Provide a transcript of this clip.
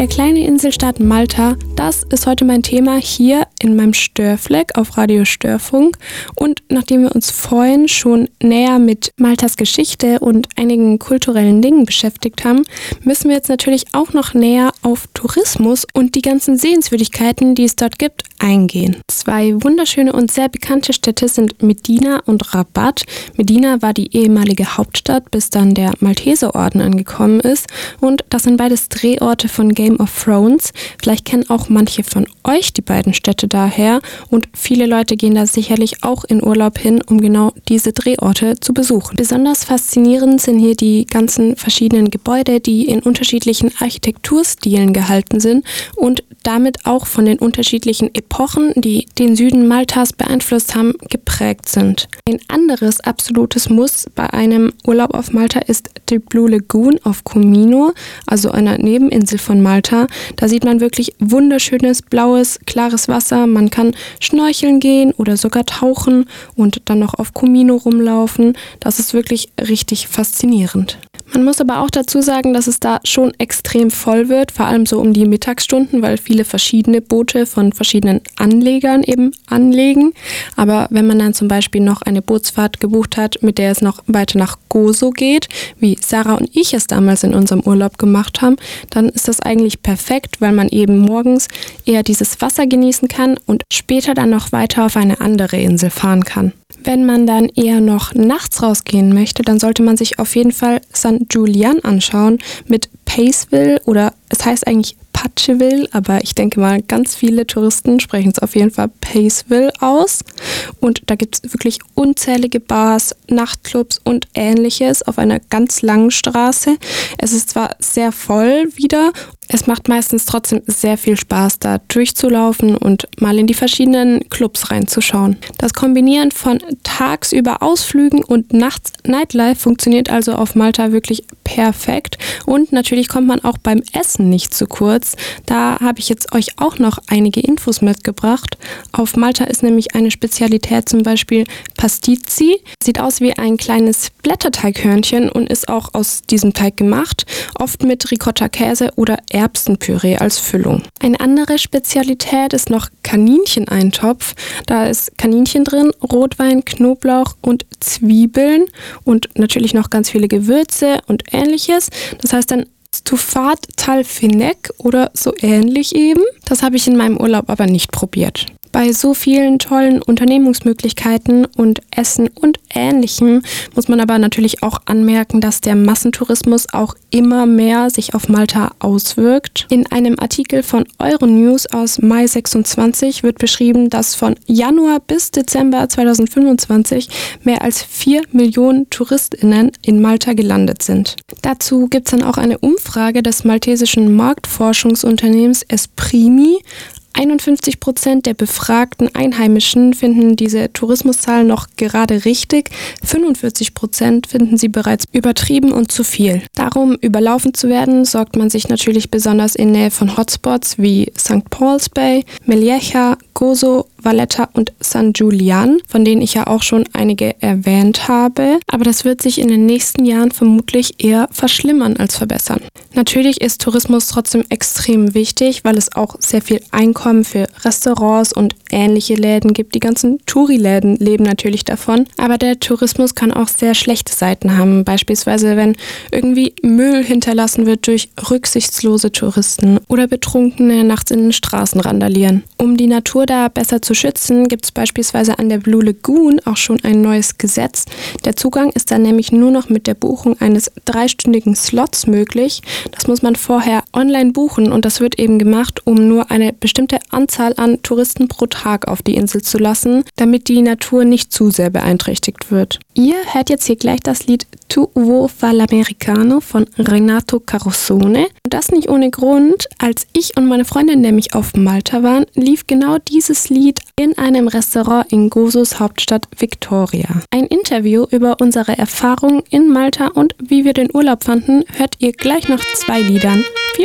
Der kleine Inselstaat Malta, das ist heute mein Thema hier in meinem Störfleck auf Radio Störfunk. Und nachdem wir uns vorhin schon näher mit Maltas Geschichte und einigen kulturellen Dingen beschäftigt haben, müssen wir jetzt natürlich auch noch näher auf Tourismus und die ganzen Sehenswürdigkeiten, die es dort gibt, eingehen. Zwei wunderschöne und sehr bekannte Städte sind Medina und Rabat. Medina war die ehemalige Hauptstadt, bis dann der Malteserorden angekommen ist. Und das sind beides Drehorte von Game of Thrones. Vielleicht kennen auch manche von euch die beiden Städte daher. Und viele Leute gehen da sicherlich auch in Urlaub hin, um genau diese Drehorte zu besuchen. Besonders faszinierend sind hier die ganzen verschiedenen Gebäude, die in unterschiedlichen Architekturstilen gehalten sind und damit auch von den unterschiedlichen Epochen, die den Süden Maltas beeinflusst haben, geprägt sind. Ein anderes absolutes Muss bei einem Urlaub auf Malta ist die Blue Lagoon auf Comino, also einer Nebeninsel von Malta. Da sieht man wirklich wunderschönes, blaues, klares Wasser. Man kann schnorcheln gehen oder sogar tauchen und dann noch auf Comino rumlaufen. Das ist wirklich richtig faszinierend. Man muss aber auch dazu sagen, dass es da schon extrem voll wird, vor allem so um die Mittagsstunden, weil viele verschiedene Boote von verschiedenen Anlegern eben anlegen. Aber wenn man dann zum Beispiel noch eine Bootsfahrt gebucht hat, mit der es noch weiter nach Gozo geht, wie Sarah und ich es damals in unserem Urlaub gemacht haben, dann ist das eigentlich perfekt, weil man eben morgens eher dieses Wasser genießen kann und später dann noch weiter auf eine andere Insel fahren kann. Wenn man dann eher noch nachts rausgehen möchte, dann sollte man sich auf jeden Fall San Julian anschauen mit Paceville, oder es heißt eigentlich Patcheville, aber ich denke mal, ganz viele Touristen sprechen es auf jeden Fall Paceville aus. Und da gibt es wirklich unzählige Bars, Nachtclubs und Ähnliches auf einer ganz langen Straße. Es ist zwar sehr voll wieder, es macht meistens trotzdem sehr viel Spaß, da durchzulaufen und mal in die verschiedenen Clubs reinzuschauen. Das Kombinieren von tagsüber Ausflügen und nachts Nightlife funktioniert also auf Malta wirklich perfekt. Und natürlich kommt man auch beim Essen nicht zu kurz. Da habe ich jetzt euch auch noch einige Infos mitgebracht. Auf Malta ist nämlich eine Spezialität zum Beispiel Pastizi. Sieht aus wie ein kleines Blätterteighörnchen und ist auch aus diesem Teig gemacht. Oft mit Ricotta-Käse oder Erbsenpüree als Füllung. Eine andere Spezialität ist noch Kanincheneintopf. Da ist Kaninchen drin, Rotwein, Knoblauch und Zwiebeln und natürlich noch ganz viele Gewürze und Ähnliches. Das heißt dann Stufat Talfinek oder so ähnlich eben. Das habe ich in meinem Urlaub aber nicht probiert. Bei so vielen tollen Unternehmungsmöglichkeiten und Essen und Ähnlichem muss man aber natürlich auch anmerken, dass der Massentourismus auch immer mehr sich auf Malta auswirkt. In einem Artikel von Euronews aus Mai 26 wird beschrieben, dass von Januar bis Dezember 2025 mehr als 4 Millionen TouristInnen in Malta gelandet sind. Dazu gibt es dann auch eine Umfrage des maltesischen Marktforschungsunternehmens Esprimi. 51% der befragten Einheimischen finden diese Tourismuszahlen noch gerade richtig, 45% finden sie bereits übertrieben und zu viel. Darum überlaufen zu werden, sorgt man sich natürlich besonders in Nähe von Hotspots wie St. Paul's Bay, Meliecha, Gozo, Valletta und San Julian, von denen ich ja auch schon einige erwähnt habe. Aber das wird sich in den nächsten Jahren vermutlich eher verschlimmern als verbessern. Natürlich ist Tourismus trotzdem extrem wichtig, weil es auch sehr viel Einkommen für Restaurants und ähnliche Läden gibt. Die ganzen Touri-Läden leben natürlich davon. Aber der Tourismus kann auch sehr schlechte Seiten haben. Beispielsweise, wenn irgendwie Müll hinterlassen wird durch rücksichtslose Touristen oder Betrunkene nachts in den Straßen randalieren. Um die Natur da besser zu schützen, gibt es beispielsweise an der Blue Lagoon auch schon ein neues Gesetz. Der Zugang ist dann nämlich nur noch mit der Buchung eines 3-stündigen Slots möglich. Das muss man vorher online buchen und das wird eben gemacht, um nur eine bestimmte Anzahl an Touristen pro Tag auf die Insel zu lassen, damit die Natur nicht zu sehr beeinträchtigt wird. Ihr hört jetzt hier gleich das Lied Tu Uovo fa l'Americano von Renato Carosone. Und das nicht ohne Grund. Als ich und meine Freundin nämlich auf Malta waren, lief genau dieses Lied in einem Restaurant in Gozos Hauptstadt Victoria. Ein Interview über unsere Erfahrungen in Malta und wie wir den Urlaub fanden, hört ihr gleich nach 2 Liedern. Viel